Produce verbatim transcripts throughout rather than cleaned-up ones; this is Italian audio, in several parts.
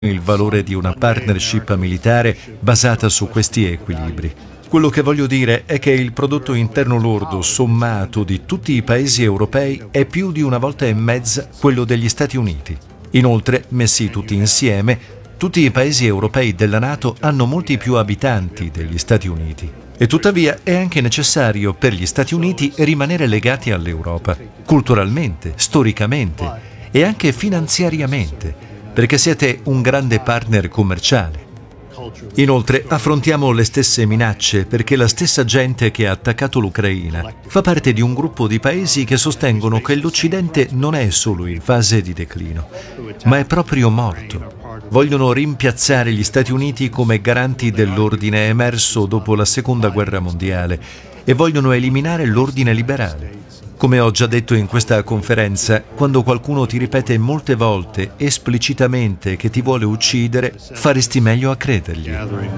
il valore di una partnership militare basata su questi equilibri. Quello che voglio dire è che il prodotto interno lordo sommato di tutti i paesi europei è più di una volta e mezza quello degli Stati Uniti. Inoltre, messi tutti insieme, tutti i paesi europei della NATO hanno molti più abitanti degli Stati Uniti. E tuttavia è anche necessario per gli Stati Uniti rimanere legati all'Europa, culturalmente, storicamente e anche finanziariamente, perché siete un grande partner commerciale. Inoltre affrontiamo le stesse minacce perché la stessa gente che ha attaccato l'Ucraina fa parte di un gruppo di paesi che sostengono che l'Occidente non è solo in fase di declino, ma è proprio morto. Vogliono rimpiazzare gli Stati Uniti come garanti dell'ordine emerso dopo la Seconda Guerra Mondiale e vogliono eliminare l'ordine liberale. Come ho già detto in questa conferenza, quando qualcuno ti ripete molte volte esplicitamente che ti vuole uccidere, faresti meglio a credergli.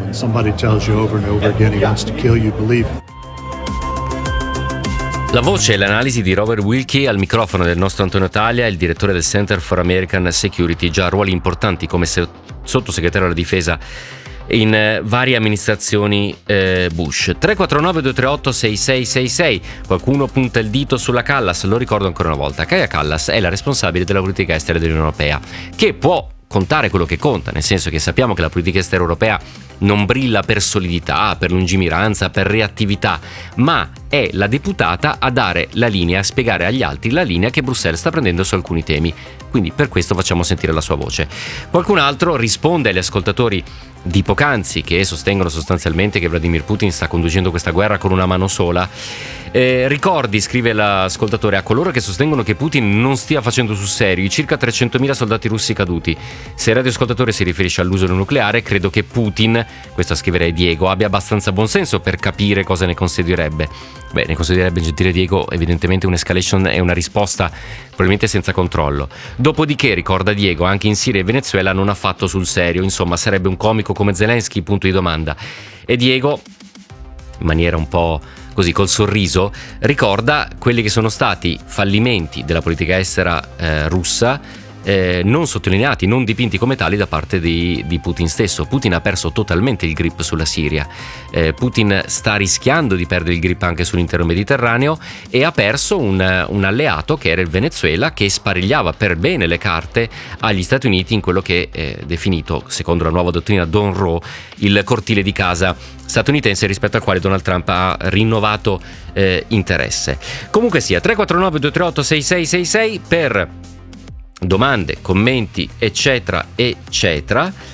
La voce e l'analisi di Robert Wilkie, al microfono del nostro Antonio Taglia, il direttore del Center for American Security, già ruoli importanti come sottosegretario alla difesa in eh, varie amministrazioni eh, Bush. tre quattro nove due tre otto sei sei sei sei. Qualcuno punta il dito sulla Callas, lo ricordo ancora una volta. Kaja Kallas è la responsabile della politica estera dell'Unione Europea, che può contare quello che conta, nel senso che sappiamo che la politica estera europea non brilla per solidità, per lungimiranza, per reattività, ma è la deputata a dare la linea, a spiegare agli altri la linea che Bruxelles sta prendendo su alcuni temi. Quindi per questo facciamo sentire la sua voce. Qualcun altro risponde agli ascoltatori di poc'anzi che sostengono sostanzialmente che Vladimir Putin sta conducendo questa guerra con una mano sola. Eh, ricordi, scrive l'ascoltatore, a coloro che sostengono che Putin non stia facendo sul serio i circa trecentomila soldati russi caduti. Se il radioascoltatore si riferisce all'uso del nucleare, credo che Putin, questo a scrivere Diego, abbia abbastanza buonsenso per capire cosa ne consiglierebbe. Beh, ne consiglierebbe, gentile Diego, evidentemente un'escalation e una risposta probabilmente senza controllo. Dopodiché, ricorda Diego, anche in Siria e Venezuela non ha fatto sul serio, insomma sarebbe un comico come Zelensky, punto di domanda. E Diego, in maniera un po' così col sorriso, ricorda quelli che sono stati fallimenti della politica estera eh, russa, eh, non sottolineati, non dipinti come tali da parte di, di Putin stesso. Putin ha perso totalmente il grip sulla Siria, eh, Putin sta rischiando di perdere il grip anche sull'intero Mediterraneo e ha perso un, un alleato che era il Venezuela, che sparigliava per bene le carte agli Stati Uniti in quello che è definito, secondo la nuova dottrina Monroe, il cortile di casa statunitense, rispetto al quale Donald Trump ha rinnovato eh, interesse. Comunque sia, tre quattro nove due tre otto sei sei sei sei per domande, commenti, eccetera, eccetera.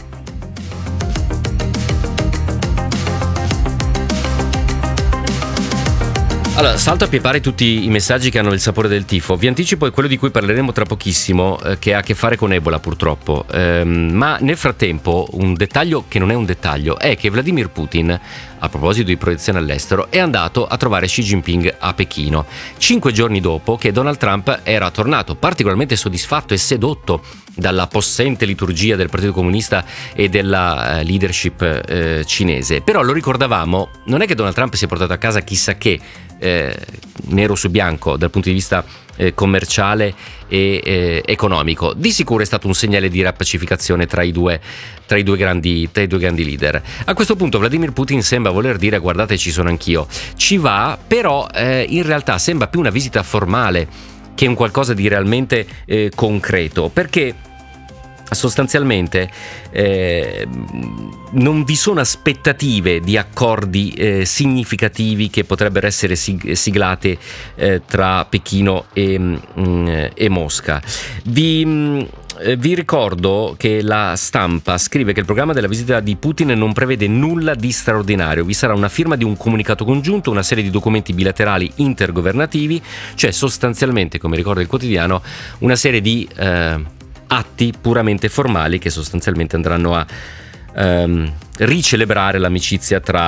Allora, salto a piepare tutti i messaggi che hanno il sapore del tifo. Vi anticipo quello di cui parleremo tra pochissimo, eh, che ha a che fare con Ebola, purtroppo. Ehm, ma nel frattempo, un dettaglio che non è un dettaglio è che Vladimir Putin, a proposito di proiezione all'estero, è andato a trovare Xi Jinping a Pechino, cinque giorni dopo che Donald Trump era tornato particolarmente soddisfatto e sedotto dalla possente liturgia del Partito Comunista e della leadership eh, cinese. Però lo ricordavamo, non è che Donald Trump si è portato a casa chissà che, eh, nero su bianco dal punto di vista eh, commerciale e eh, economico. Di sicuro è stato un segnale di riappacificazione tra i due tra i due grandi tra i due grandi leader. A questo punto Vladimir Putin sembra voler dire: guardate, ci sono anch'io, ci va, però eh, in realtà sembra più una visita formale che un qualcosa di realmente eh, concreto, perché sostanzialmente eh, non vi sono aspettative di accordi eh, significativi che potrebbero essere sig- siglate eh, tra Pechino e, mh, e Mosca. Vi, mh, vi ricordo che la Stampa scrive che il programma della visita di Putin non prevede nulla di straordinario. Vi sarà una firma di un comunicato congiunto, una serie di documenti bilaterali intergovernativi, cioè sostanzialmente, come ricorda il quotidiano, una serie di eh, atti puramente formali che sostanzialmente andranno a ehm, ricelebrare l'amicizia tra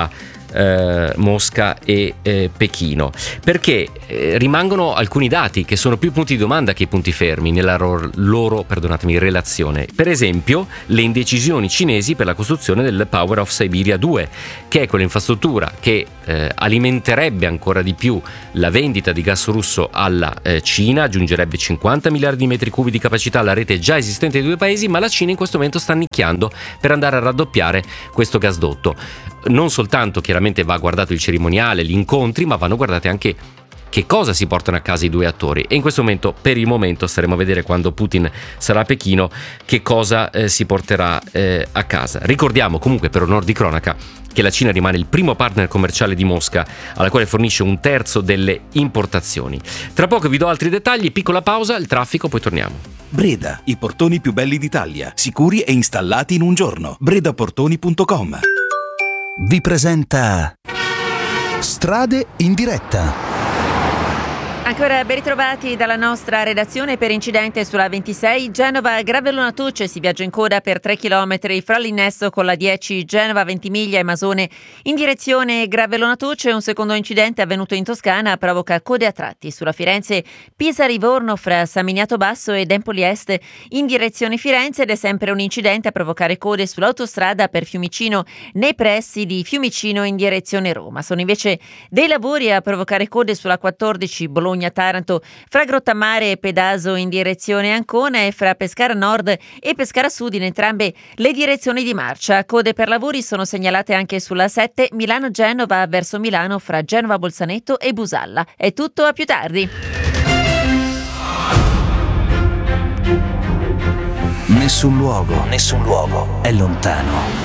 eh, Mosca e eh, Pechino, perché eh, rimangono alcuni dati che sono più punti di domanda che punti fermi nella ro- loro, perdonatemi, relazione. Per esempio, le indecisioni cinesi per la costruzione del Power of Siberia due, che è quell'infrastruttura che eh, alimenterebbe ancora di più la vendita di gas russo alla eh, Cina, aggiungerebbe cinquanta miliardi di metri cubi di capacità alla rete già esistente dei due paesi, ma la Cina in questo momento sta nicchiando per andare a raddoppiare questo gasdotto. Non soltanto chiaramente va guardato il cerimoniale, gli incontri, ma vanno guardate anche che cosa si portano a casa i due attori, e in questo momento, per il momento, staremo a vedere quando Putin sarà a Pechino che cosa eh, si porterà eh, a casa. Ricordiamo comunque, per onor di cronaca, che la Cina rimane il primo partner commerciale di Mosca, alla quale fornisce un terzo delle importazioni. Tra poco vi do altri dettagli, piccola pausa, il traffico, poi torniamo. Breda, i portoni più belli d'Italia, sicuri e installati in un giorno. bredaportoni punto com vi presenta Strade in diretta. Ancora ben ritrovati dalla nostra redazione. Per incidente sulla ventisei Genova-Gravellona Tuce, si viaggia in coda per tre chilometri fra l'innesto con la dieci Genova-Ventimiglia e Masone in direzione Gravellona Tuce. Un secondo incidente avvenuto in Toscana provoca code a tratti sulla Firenze-Pisa-Livorno fra San Miniato Basso ed Empoli Est in direzione Firenze, ed è sempre un incidente a provocare code sull'autostrada per Fiumicino nei pressi di Fiumicino in direzione Roma. Sono invece dei lavori a provocare code sulla quattordici Bologna Taranto fra Grottammare e Pedaso in direzione Ancona e fra Pescara Nord e Pescara Sud in entrambe le direzioni di marcia. Code per lavori sono segnalate anche sulla sette Milano-Genova verso Milano fra Genova Bolzaneto e Busalla. È tutto, a più tardi. Nessun luogo, nessun luogo è lontano.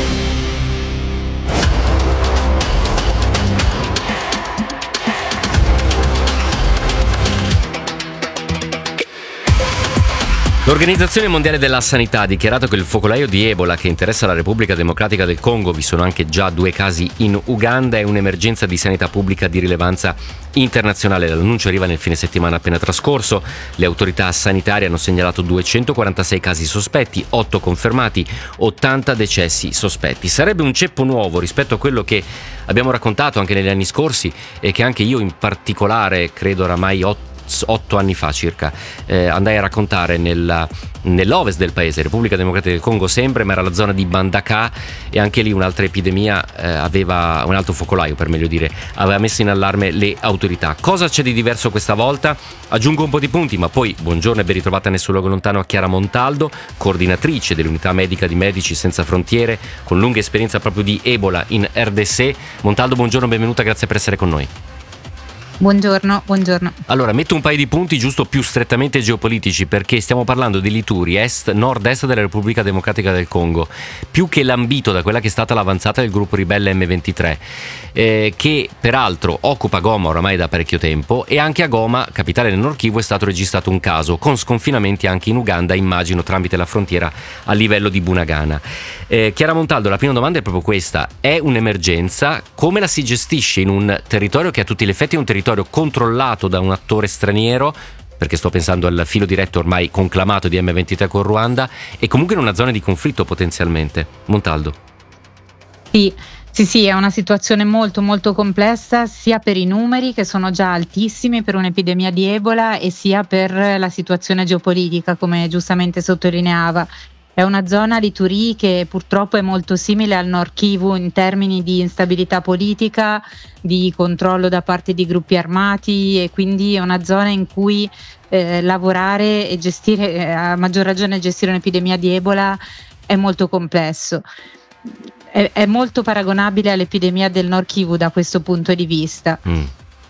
L'Organizzazione Mondiale della Sanità ha dichiarato che il focolaio di Ebola che interessa la Repubblica Democratica del Congo, vi sono anche già due casi in Uganda, è un'emergenza di sanità pubblica di rilevanza internazionale. L'annuncio arriva nel fine settimana appena trascorso. Le autorità sanitarie hanno segnalato duecentoquarantasei casi sospetti, otto confermati, ottanta decessi sospetti. Sarebbe un ceppo nuovo rispetto a quello che abbiamo raccontato anche negli anni scorsi e che anche io in particolare, credo oramai otto otto anni fa circa, eh, andai a raccontare nella, nell'ovest del paese, Repubblica Democratica del Congo sempre, ma era la zona di Bandaka, e anche lì un'altra epidemia eh, aveva, un altro focolaio per meglio dire, aveva messo in allarme le autorità. Cosa c'è di diverso questa volta? Aggiungo un po' di punti, ma poi buongiorno e ben ritrovata nel suo luogo lontano a Chiara Montaldo, coordinatrice dell'unità medica di Medici Senza Frontiere, con lunga esperienza proprio di Ebola in R D S. Montaldo, buongiorno, benvenuta, grazie per essere con noi. Buongiorno, buongiorno. Allora, metto un paio di punti giusto più strettamente geopolitici, perché stiamo parlando di Lituri, est, nord-est della Repubblica Democratica del Congo, più che lambito da quella che è stata l'avanzata del gruppo ribelle M ventitré, eh, che peraltro occupa Goma oramai da parecchio tempo, e anche a Goma, capitale del Nord Kivu, è stato registrato un caso, con sconfinamenti anche in Uganda, immagino tramite la frontiera a livello di Bunagana. Eh, Chiara Montaldo, la prima domanda è proprio questa: è un'emergenza? Come la si gestisce in un territorio che a tutti gli effetti è un territorio controllato da un attore straniero, perché sto pensando al filo diretto ormai conclamato di M ventitré con Ruanda, e comunque in una zona di conflitto potenzialmente? Montaldo. Sì, sì, sì, è una situazione molto molto complessa, sia per i numeri che sono già altissimi per un'epidemia di Ebola, e sia per la situazione geopolitica, come giustamente sottolineava. È una zona, Lituri, che purtroppo è molto simile al Nord Kivu in termini di instabilità politica, di controllo da parte di gruppi armati, e quindi è una zona in cui eh, lavorare e gestire, eh, a maggior ragione gestire un'epidemia di Ebola, è molto complesso. È, è molto paragonabile all'epidemia del Nord Kivu da questo punto di vista. Mm.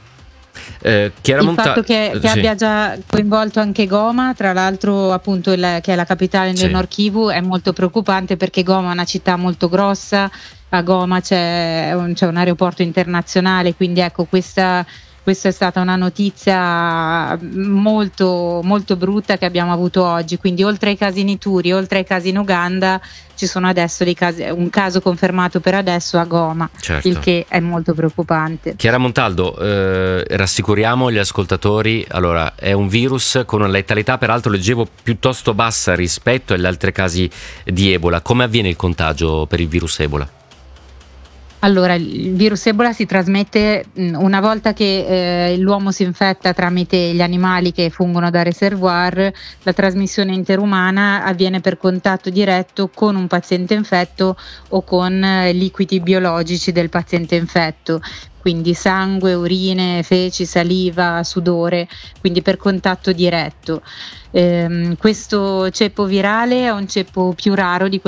Eh, il Monta- fatto che, che sì. abbia già coinvolto anche Goma, tra l'altro appunto il, che è la capitale sì. del Nord Kivu, è molto preoccupante, perché Goma è una città molto grossa, a Goma c'è un, c'è un aeroporto internazionale, quindi ecco, questa, questa è stata una notizia molto, molto brutta che abbiamo avuto oggi. Quindi oltre ai casi in Ituri, oltre ai casi in Uganda, ci sono adesso dei casi, un caso confermato per adesso a Goma, certo. il che è molto preoccupante. Chiara Montaldo, eh, rassicuriamo gli ascoltatori, allora è un virus con una letalità peraltro leggevo piuttosto bassa rispetto agli altri casi di Ebola. Come avviene il contagio per il virus Ebola? Allora, il virus Ebola si trasmette mh, una volta che eh, l'uomo si infetta tramite gli animali che fungono da reservoir. La trasmissione interumana avviene per contatto diretto con un paziente infetto o con eh, liquidi biologici del paziente infetto, quindi sangue, urine, feci, saliva, sudore, quindi per contatto diretto. Ehm, questo ceppo virale è un ceppo più raro di